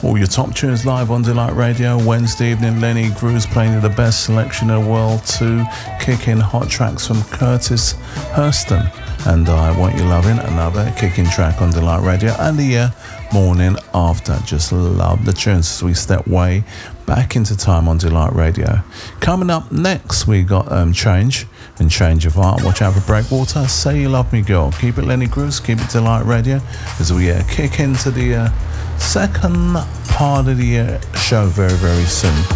All your top tunes live on Delight Radio. Wednesday evening, Lenny Grooves playing you the best selection in the world to kick in hot tracks from Curtis Hurston. And I Want You Loving, another kicking track on Delight Radio. And the morning after. Just love the tunes as we step way back into time on Delight Radio. Coming up next, we got Change and Change of Heart. Watch out for Breakwater. Say You Love Me Girl. Keep it Lenny Grooves, keep it Delight Radio as we kick into the second part of the show very, very soon.